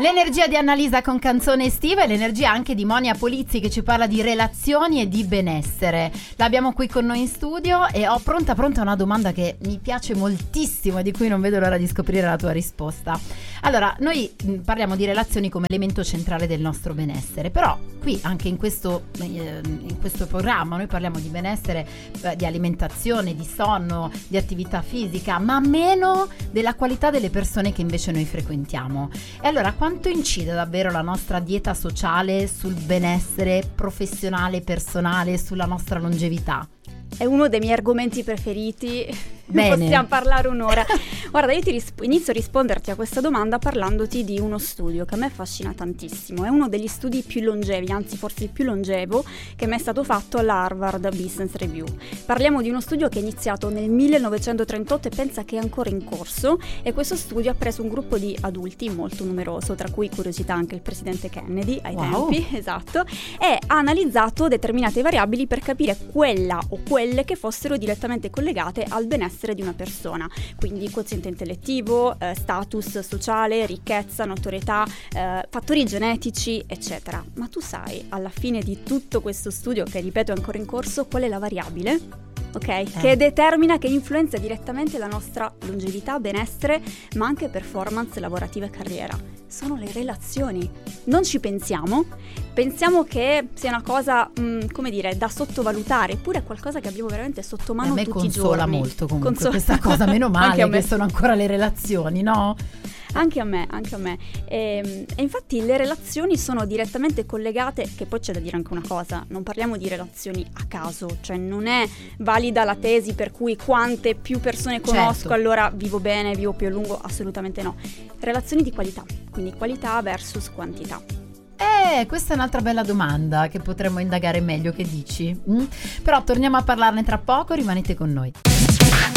L'energia di Annalisa con Canzone Estiva e l'energia anche di Monia Polizzi che ci parla di relazioni e di benessere. L'abbiamo qui con noi in studio e ho pronta una domanda che mi piace moltissimo e di cui non vedo l'ora di scoprire la tua risposta. Allora, noi parliamo di relazioni come elemento centrale del nostro benessere, però qui anche in questo programma noi parliamo di benessere, di alimentazione, di sonno, di attività fisica, ma meno della qualità delle persone che invece noi frequentiamo. E allora, quanto incide davvero la nostra dieta sociale sul benessere professionale, personale, sulla nostra longevità? È uno dei miei argomenti preferiti. Bene. Possiamo parlare un'ora. Guarda, io inizio a risponderti a questa domanda parlandoti di uno studio che a me affascina tantissimo. È uno degli studi più longevi, anzi forse il più longevo, che mi è stato fatto alla Harvard Business Review. Parliamo di uno studio che è iniziato nel 1938 e pensa che è ancora in corso, e questo studio ha preso un gruppo di adulti molto numeroso, tra cui curiosità anche il presidente Kennedy ai tempi, esatto, e ha analizzato determinate variabili per capire quella o quelle che fossero direttamente collegate al benessere di una persona, quindi quoziente intellettivo, status sociale, ricchezza, notorietà, fattori genetici, eccetera. Ma tu sai, alla fine di tutto questo studio, che ripeto è ancora in corso, qual è la variabile? Ok, che determina, che influenza direttamente la nostra longevità, benessere, ma anche performance lavorativa e carriera. Sono le relazioni. Non ci pensiamo che sia una cosa, come dire, da sottovalutare, eppure è qualcosa che abbiamo veramente sotto mano tutti i giorni. A me consola molto comunque questa cosa, meno male che sono ancora le relazioni, no? Anche a me. E infatti le relazioni sono direttamente collegate, che poi c'è da dire anche una cosa, non parliamo di relazioni a caso, cioè non è valida la tesi per cui quante più persone conosco, certo, allora vivo bene, vivo più a lungo, assolutamente no. Relazioni di qualità, quindi qualità versus quantità. Questa è un'altra bella domanda che potremmo indagare meglio, che dici? Però torniamo a parlarne tra poco, rimanete con noi.